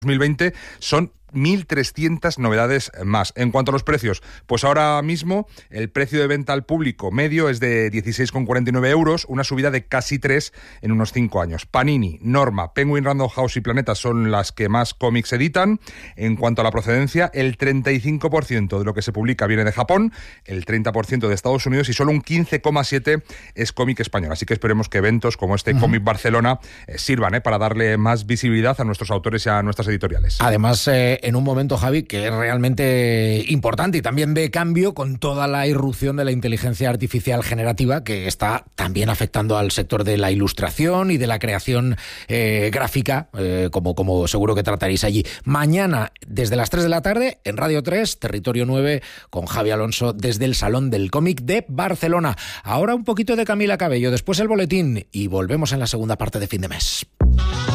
2020 son 1.300 novedades más. En cuanto a los precios, pues ahora mismo el precio de venta al público medio es de 16,49 euros, una subida de casi 3 en unos 5 años. Panini, Norma, Penguin Random House y Planeta son las que más cómics editan. En cuanto a la procedencia, el 35% de lo que se publica viene de Japón, el 30% de Estados Unidos y solo un 15,7% es cómic español. Así que esperemos que eventos como este Cómic Barcelona sirvan para darle más visibilidad a nuestros autores y a nuestras editoriales. Además, en un momento, Javi, que es realmente importante y también de cambio con toda la irrupción de la inteligencia artificial generativa que está también afectando al sector de la ilustración y de la creación gráfica, como seguro que trataréis allí. Mañana, desde las 3 de la tarde, en Radio 3, Territorio 9, con Javi Alonso, desde el Salón del Cómic de Barcelona. Ahora un poquito de Camila Cabello, después el boletín y volvemos en la segunda parte de Fin de Mes.